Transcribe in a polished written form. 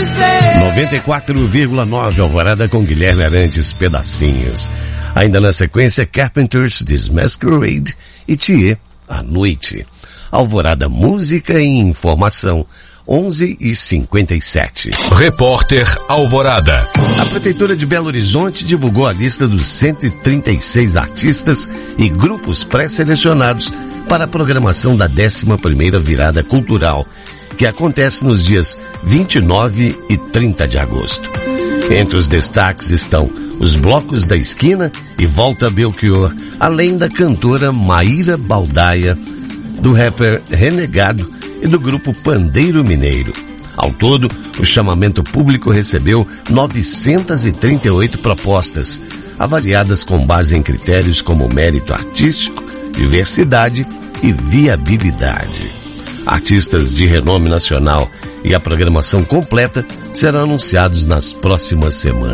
94,9 Alvorada com Guilherme Arantes, Pedacinhos. Ainda na sequência, Carpenters, This Masquerade e Thier, à noite. Alvorada, música e informação, 11h57. Repórter Alvorada. A Prefeitura de Belo Horizonte divulgou a lista dos 136 artistas e grupos pré-selecionados para a programação da 11ª Virada Cultural, que acontece nos dias 29 e 30 de agosto. Entre os destaques estão os Blocos da Esquina e Volta Belchior, além da cantora Maíra Baldaia, do rapper Renegado e do grupo Pandeiro Mineiro. Ao todo, o chamamento público recebeu 938 propostas, avaliadas com base em critérios como mérito artístico, diversidade e viabilidade. Artistas de renome nacional e a programação completa serão anunciados nas próximas semanas.